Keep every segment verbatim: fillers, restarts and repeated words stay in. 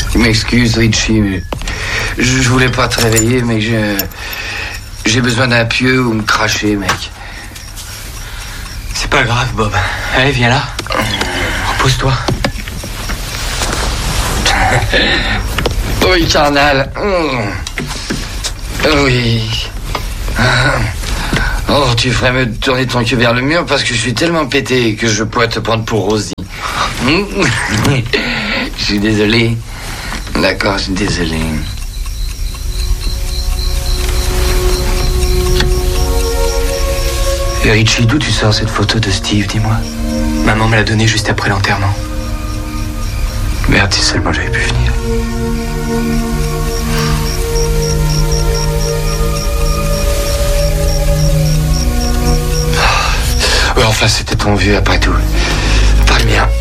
Tu m'excuses, Richie, mais je, je voulais pas te réveiller, mais je, j'ai besoin d'un pieu où me cracher, mec. C'est pas grave, Bob. Allez, viens là. Repose-toi. Oui, carnal. Oui. Oh, tu ferais mieux de tourner ton cul vers le mur parce que je suis tellement pété que je pourrais te prendre pour Rosie. Je suis désolé. D'accord, je suis désolé. Et Richie, d'où tu sors cette photo de Steve, dis-moi? Maman me l'a donnée juste après l'enterrement. Merde, si seulement j'avais pu venir. Ouais, enfin, c'était ton vieux après tout. Pas le mien.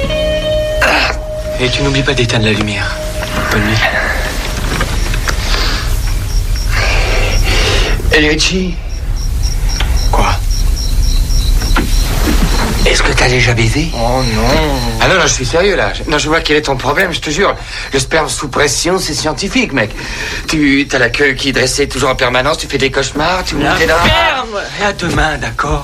Et tu n'oublies pas d'éteindre la lumière. Bonne nuit. Et Richie? Quoi? Est-ce que t'as déjà baisé? Oh non. Ah non, non, je suis sérieux là. Non, je vois quel est ton problème, je te jure. Le sperme sous pression, c'est scientifique, mec. Tu as la queue qui est dressée toujours en permanence, tu fais des cauchemars, tu La montes là. ferme. Et à demain, d'accord?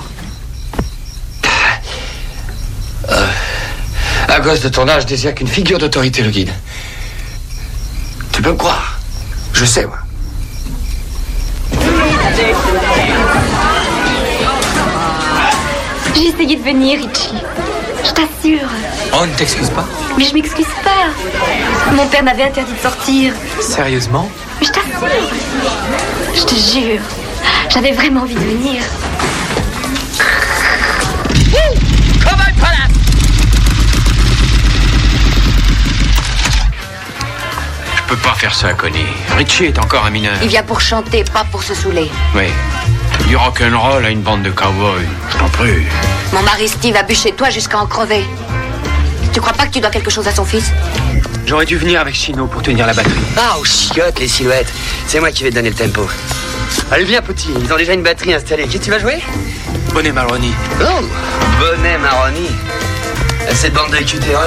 Euh, à cause de ton âge, je désire qu'une figure d'autorité le guide. Tu peux me croire. Je sais, moi. J'ai essayé de venir, Richie. Je t'assure. Oh, ne t'excuse pas. Mais je m'excuse pas. Mon père m'avait interdit de sortir. Sérieusement? Mais je t'assure. Je te jure. J'avais vraiment envie de venir. Je peux pas faire ça, Connie. Richie est encore un mineur. Il vient pour chanter, pas pour se saouler. Oui. Du rock'n'roll à une bande de cowboys. Je t'en prie. Mon mari Steve a bu chez toi jusqu'à en crever. Tu crois pas que tu dois quelque chose à son fils? J'aurais dû venir avec Chino pour tenir la batterie. Ah, oh, chiotte, les silhouettes. C'est moi qui vais te donner le tempo. Allez, viens, petit. Ils ont déjà une batterie installée. Qui tu vas jouer? Bonnet Maroni. Oh, Bonnet Maroni. Cette bande de cutéreux.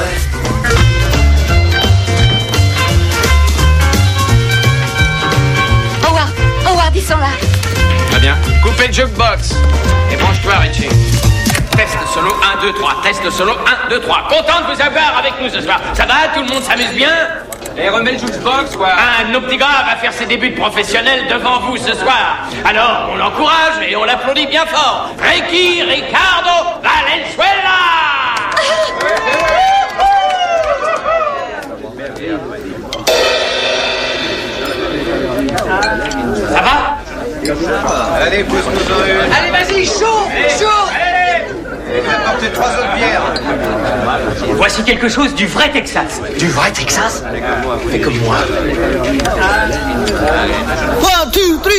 Howard, Howard, ils sont là. Très bien. Coupez le jukebox. Et branche-toi, Richie. Test solo un, deux, trois. Test solo un, deux, trois. Content de vous avoir avec nous ce soir. Ça va? Tout le monde s'amuse bien? Et remets le jukebox, quoi. Un de nos petits gars va faire ses débuts de professionnel devant vous ce soir. Alors, on l'encourage et on l'applaudit bien fort. Ricky Ricardo Valenzuela! Ça va? Allez, pousse-nous-en une. Allez, vas-y, chaud, chaud. Et apportez trois autres bières. Voici quelque chose du vrai Texas. Du vrai Texas? Fais comme moi. One, two, three.